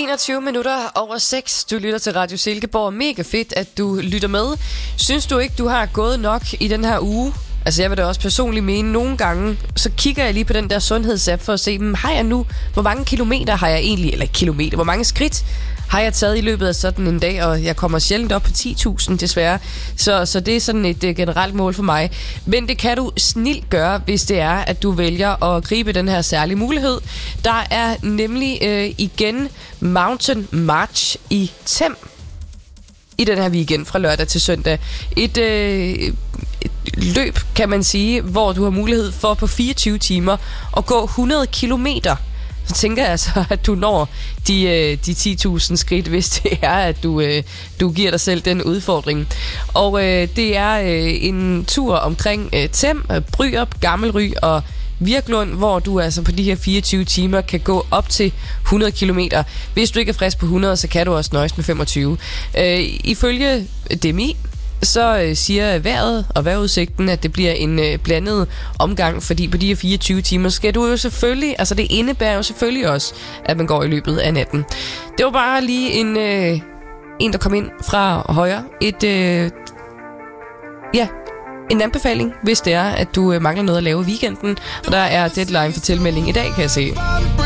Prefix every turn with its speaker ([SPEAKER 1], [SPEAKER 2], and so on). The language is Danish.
[SPEAKER 1] 6:21. Du lytter til Radio Silkeborg. Mega fedt, at du lytter med. Synes du ikke, du har gået nok i den her uge? Altså jeg vil da også personligt mene, nogle gange, så kigger jeg lige på den der sundhedsapp for at se, har jeg nu, hvor mange kilometer har jeg egentlig, eller kilometer, hvor mange skridt har jeg taget i løbet af sådan en dag, og jeg kommer sjældent op på 10.000 desværre. Så det er sådan et generelt mål for mig. Men det kan du snilt gøre, hvis det er, at du vælger at gribe den her særlige mulighed. Der er nemlig igen Mountain March i Them i den her weekend fra lørdag til søndag. Et løb, kan man sige, hvor du har mulighed for på 24 timer at gå 100 kilometer. Så tænker jeg så, at du når de 10.000 skridt, hvis det er, at du giver dig selv den udfordring. Og det er en tur omkring Them, Bryrup, Gammelry og Virklund, hvor du altså på de her 24 timer kan gå op til 100 kilometer. Hvis du ikke er frisk på 100, så kan du også nøjes med 25. Ifølge DMI, så siger vejret og vejrudsigten, at det bliver en blandet omgang, fordi på de her 24 timer skal du jo selvfølgelig, altså det indebærer jo selvfølgelig også, at man går i løbet af natten. Det var bare lige en der kom ind fra højre. En anbefaling, hvis det er, at du mangler noget at lave i weekenden. Og der er deadline for tilmelding i dag, kan jeg se.